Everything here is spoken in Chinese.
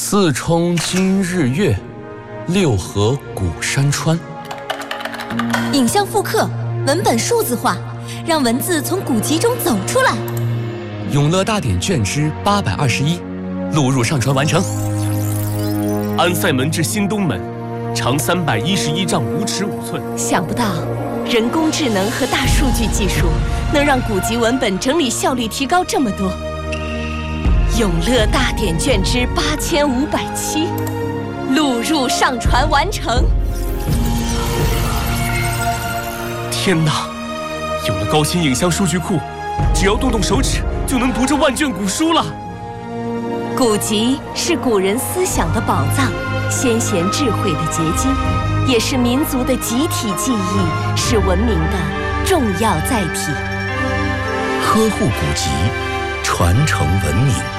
四冲今日月，六合古山川。 影像复刻，文本数字化，让文字从古籍中走出来。 永乐大典卷之821，录入上传完成。 安塞门至新东门，长311丈5尺5寸。 想不到，人工智能和大数据技术能让古籍文本整理效率提高这么多。永乐大典卷之8507，录入上传完成。 天哪！有了高清影像数据库，只要动动手指就能读这万卷古书了。 古籍是古人思想的宝藏，先贤智慧的结晶，也是民族的集体记忆，是文明的重要载体。 呵护古籍，传承文明。